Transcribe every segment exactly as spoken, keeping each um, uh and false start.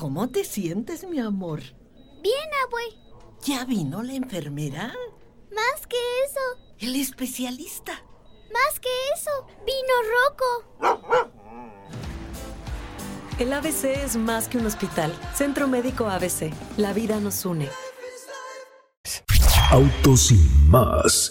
¿Cómo te sientes, mi amor? Bien, abue. ¿Ya vino la enfermera? Más que eso. El especialista. Más que eso. Vino Rocco. El A B C es más que un hospital. Centro Médico A B C. La vida nos une. Autos sin más.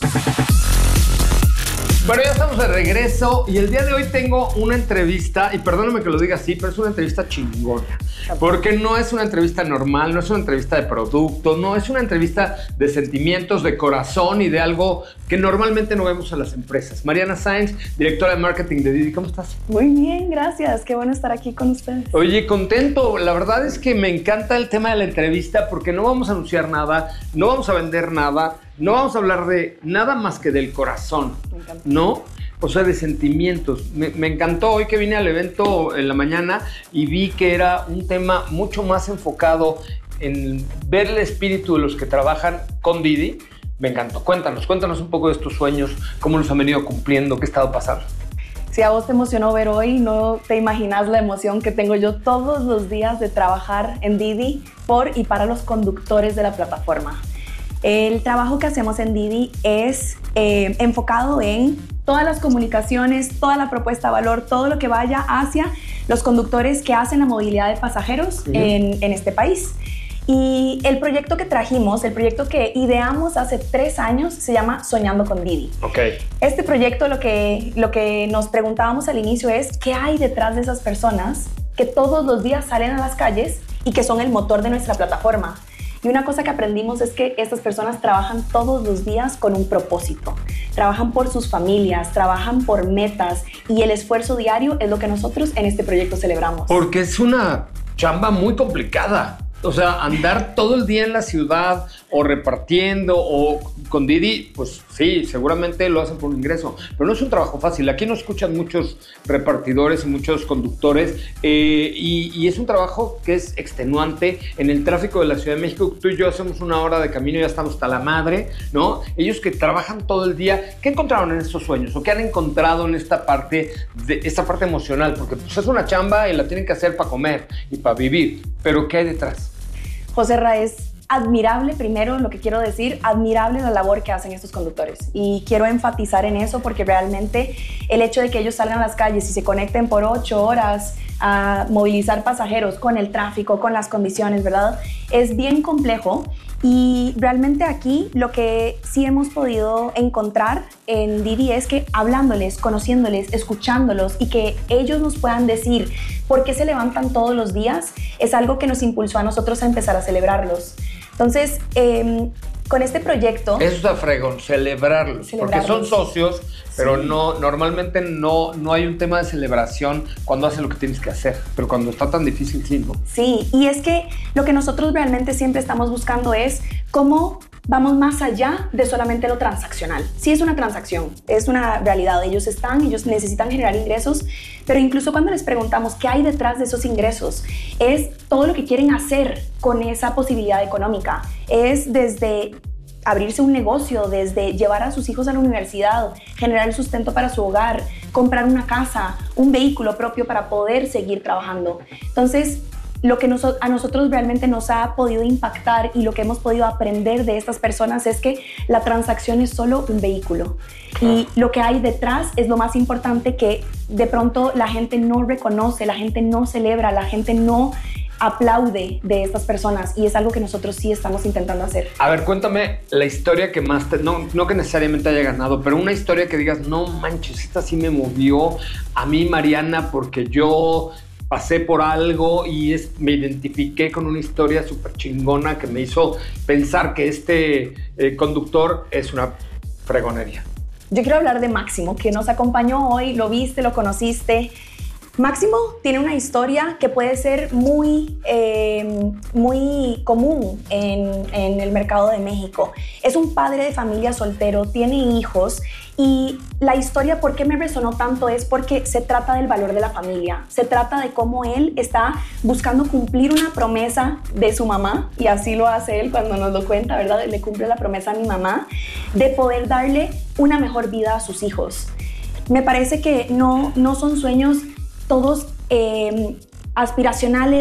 Bueno, ya estamos de regreso y el día de hoy tengo una entrevista, y perdóname que lo diga así, pero es una entrevista chingona. Porque no es una entrevista normal, no es una entrevista de producto, no, es una entrevista de sentimientos, de corazón y de algo que normalmente no vemos en las empresas. Mariana Sáenz, directora de marketing de Didi, ¿cómo estás? Muy bien, gracias. Qué bueno estar aquí con ustedes. Oye, contento. La verdad es que me encanta el tema de la entrevista porque no vamos a anunciar nada, no vamos a vender nada, no vamos a hablar de nada más que del corazón. Me encanta. ¿No? O sea, de sentimientos. Me, me encantó hoy que vine al evento en la mañana y vi que era un tema mucho más enfocado en ver el espíritu de los que trabajan con Didi. Me encantó. Cuéntanos, cuéntanos un poco de estos sueños, cómo los han venido cumpliendo, qué ha estado pasando. Si a vos te emocionó ver hoy, no te imaginas la emoción que tengo yo todos los días de trabajar en Didi por y para los conductores de la plataforma. El trabajo que hacemos en Didi es eh, enfocado en todas las comunicaciones, toda la propuesta de valor, todo lo que vaya hacia los conductores que hacen la movilidad de pasajeros uh-huh. en, en este país. Y el proyecto que trajimos, el proyecto que ideamos hace tres años, se llama Soñando con Didi. Okay. Este proyecto, lo que, lo que nos preguntábamos al inicio es ¿qué hay detrás de esas personas que todos los días salen a las calles y que son el motor de nuestra plataforma? Y una cosa que aprendimos es que estas personas trabajan todos los días con un propósito. Trabajan por sus familias, trabajan por metas y el esfuerzo diario es lo que nosotros en este proyecto celebramos. Porque es una chamba muy complicada. O sea, andar todo el día en la ciudad o repartiendo o con Didi, pues sí, seguramente lo hacen por ingreso, pero no es un trabajo fácil. Aquí nos escuchan muchos repartidores y muchos conductores eh, y, y es un trabajo que es extenuante. En el tráfico de la Ciudad de México, tú y yo hacemos una hora de camino y ya estamos hasta la madre, ¿no? Ellos que trabajan todo el día, ¿qué encontraron en estos sueños? ¿O qué han encontrado en esta parte, de, esta parte emocional? Porque pues, es una chamba y la tienen que hacer para comer y para vivir, pero ¿qué hay detrás? José Ra, es admirable, primero lo que quiero decir, admirable la labor que hacen estos conductores y quiero enfatizar en eso porque realmente el hecho de que ellos salgan a las calles y se conecten por ocho horas a movilizar pasajeros con el tráfico, con las condiciones, ¿verdad? Es bien complejo y realmente aquí lo que sí hemos podido encontrar en Didi es que hablándoles, conociéndoles, escuchándolos y que ellos nos puedan decir por qué se levantan todos los días es algo que nos impulsó a nosotros a empezar a celebrarlos. Entonces, eh, con este proyecto... Eso está fregón, celebrarlos, celebrarlos. Porque son socios, pero sí. no, normalmente no, no hay un tema de celebración cuando haces lo que tienes que hacer, pero cuando está tan difícil, sí, ¿no? Sí, y es que lo que nosotros realmente siempre estamos buscando es cómo vamos más allá de solamente lo transaccional. Sí es una transacción, es una realidad. Ellos están, ellos necesitan generar ingresos, pero incluso cuando les preguntamos qué hay detrás de esos ingresos, es todo lo que quieren hacer con esa posibilidad económica. Es desde abrirse un negocio, desde llevar a sus hijos a la universidad, generar el sustento para su hogar, comprar una casa, un vehículo propio para poder seguir trabajando. Entonces, lo que nos, a nosotros realmente nos ha podido impactar y lo que hemos podido aprender de estas personas es que la transacción es solo un vehículo y lo que hay detrás es lo más importante que de pronto la gente no reconoce, la gente no celebra, la gente no aplaude de estas personas y es algo que nosotros sí estamos intentando hacer. A ver, cuéntame la historia que más te, no, no que necesariamente haya ganado, pero una historia que digas, no manches, esta sí me movió a mí, Mariana, porque yo pasé por algo y es, me identifiqué con una historia súper chingona que me hizo pensar que este eh, conductor es una fregonería. Yo quiero hablar de Máximo, que nos acompañó hoy, lo viste, lo conociste. Máximo tiene una historia que puede ser muy, eh, muy común en, en el mercado de México. Es un padre de familia soltero, tiene hijos y la historia, ¿por qué me resonó tanto? Es porque se trata del valor de la familia. Se trata de cómo él está buscando cumplir una promesa de su mamá y así lo hace él cuando nos lo cuenta, ¿verdad? Le cumple la promesa a mi mamá de poder darle una mejor vida a sus hijos. Me parece que no, no son sueños todos eh, aspiracionales